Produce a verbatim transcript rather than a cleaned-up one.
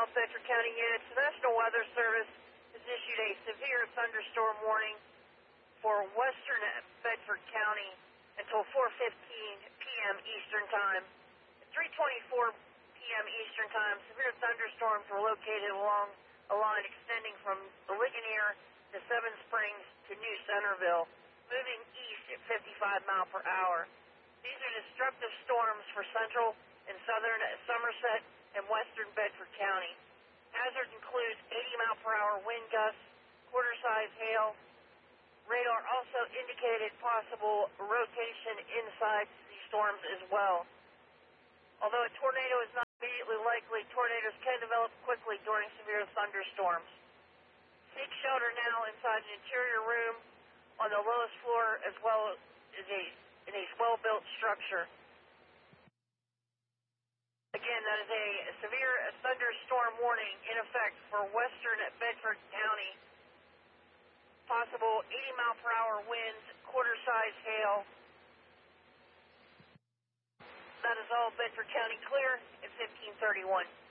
South Bedford County units. The National Weather Service has issued a severe thunderstorm warning for western Bedford County until four fifteen p m Eastern Time. At three twenty-four p m Eastern Time, severe thunderstorms were located along a line extending from the Ligonier to Seven Springs to New Centerville, moving east at fifty-five miles per hour. These are destructive storms for central and southern Somerset and western Bedford County. Hazards include eighty mile per hour wind gusts, quarter-size hail. Radar also indicated possible rotation inside these storms as well. Although a tornado is not immediately likely, tornadoes can develop quickly during severe thunderstorms. Seek shelter now inside an interior room on the lowest floor as well as a, in a well-built structure. Again, that is a severe thunderstorm warning in effect for western Bedford County. Possible eighty mile per hour winds, quarter-size hail. That is all Bedford County clear at fifteen thirty-one.